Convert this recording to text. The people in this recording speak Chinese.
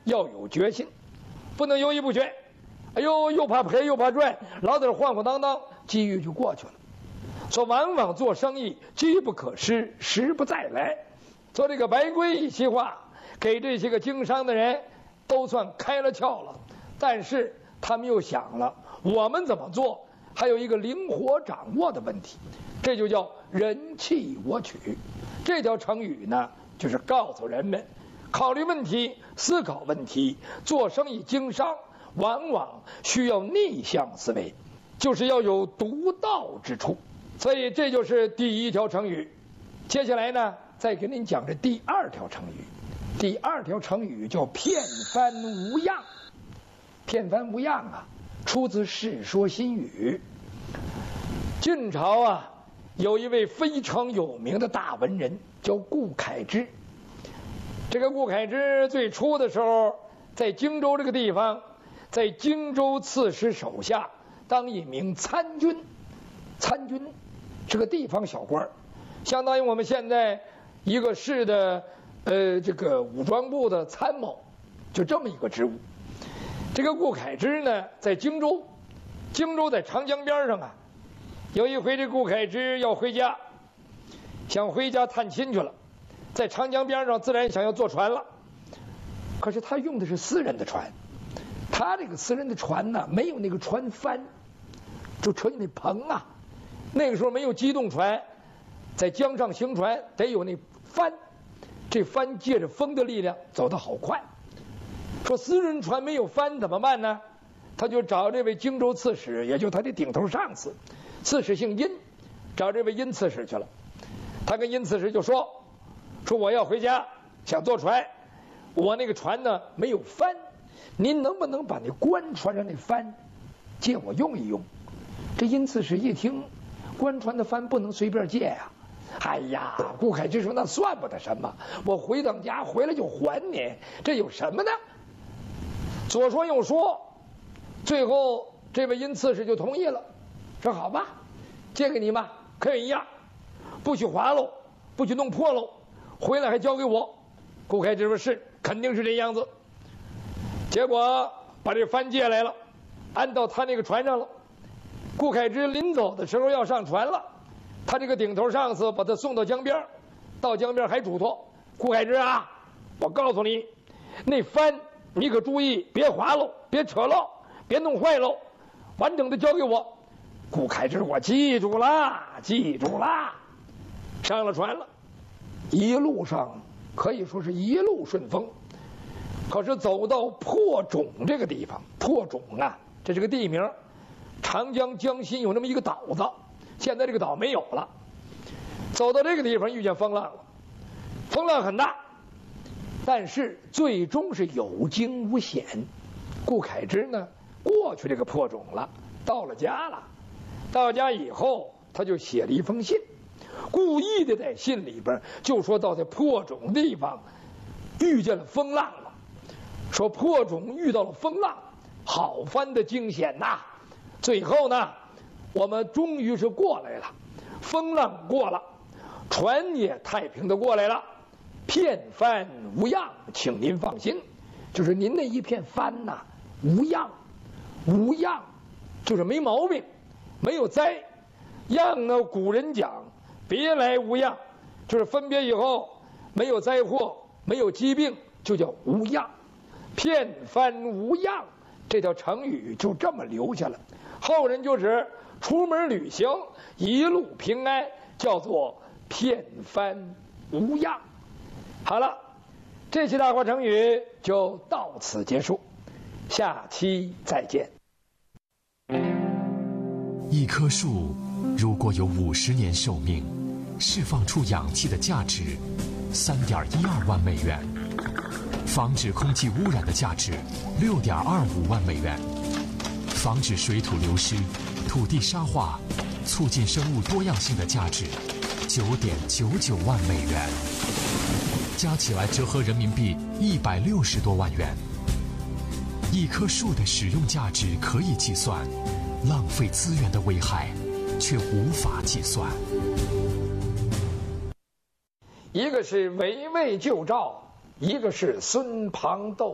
要有决心，不能犹豫不决。哎呦，又怕赔又怕赚，老在这晃晃荡荡，机遇就过去了。说往往做生意机不可失，时不再来。做这个白圭一席话，给这些个经商的人都算开了窍了。但是他们又想了，我们怎么做？还有一个灵活掌握的问题，这就叫人弃我取。这条成语呢，就是告诉人们，考虑问题、思考问题，做生意经商，往往需要逆向思维，就是要有独到之处。所以这就是第一条成语。接下来呢，再给您讲这第二条成语。第二条成语叫片帆无恙。片帆无恙啊，出自《世说新语》。晋朝啊，有一位非常有名的大文人，叫顾恺之。这个顾恺之最初的时候，在荆州这个地方，在荆州刺史手下当一名参军。参军是个地方小官，相当于我们现在一个市的这个武装部的参谋，就这么一个职务。这个顾恺之呢，在荆州在长江边上啊。有一回，这顾恺之要回家，想回家探亲去了，在长江边上自然想要坐船了。可是他用的是私人的船，他这个私人的船呢，没有那个船帆，就车那棚啊。那个时候没有机动船，在江上行船得有那帆，这帆借着风的力量走得好快。说私人船没有帆怎么办呢？他就找这位荆州刺史，也就他的顶头上司，刺史姓殷，找这位殷刺史去了。他跟殷刺史就说我要回家，想坐船，我那个船呢没有帆，您能不能把那官船上那帆借我用一用？这殷刺史一听，官船的帆不能随便借呀。哎呀，顾恺之说那算不得什么，我回到家回来就还你，这有什么呢？左说右说，最后这位殷刺史就同意了，说好吧，借给你吧，可以一样，不许划喽，不许弄破喽，回来还交给我。顾恺之说是，肯定是这样子。结果把这帆借来了，安到他那个船上了。顾恺之临走的时候要上船了，他这个顶头上司把他送到江边，到江边还嘱托顾恺之啊，我告诉你，那帆你可注意，别划喽，别扯喽，别弄坏喽，完整的交给我。顾恺之我记住了，记住了。上了船了，一路上可以说是一路顺风。可是走到破冢这个地方，破冢啊，这是个地名，长江江心有那么一个岛子，现在这个岛没有了。走到这个地方遇见风浪了，风浪很大，但是最终是有惊无险。顾恺之呢过去这个破冢了，到了家了。到家以后他就写了一封信，故意的在信里边就说到在破冢地方遇见了风浪了，说破冢遇到了风浪，好番的惊险呐。最后呢我们终于是过来了，风浪过了，船也太平的过来了，片帆无恙，请您放心。就是您那一片帆呐无恙，无恙就是没毛病，没有灾。恙呢古人讲别来无恙，就是分别以后没有灾祸，没有疾病，就叫无恙。片帆无恙这条成语就这么留下了，后人就指出门旅行一路平安，叫做片帆无恙。好了，这期大话成语就到此结束，下期再见。 一棵树如果有50年寿命，释放出氧气的价值3.12万美元，防止空气污染的价值6.25万美元，防止水土流失、土地沙化、促进生物多样性的价值9.99万美元，加起来折合人民币160多万元。一棵树的使用价值可以计算，浪费资源的危害却无法计算。 一个是围魏救赵，一个是孙庞斗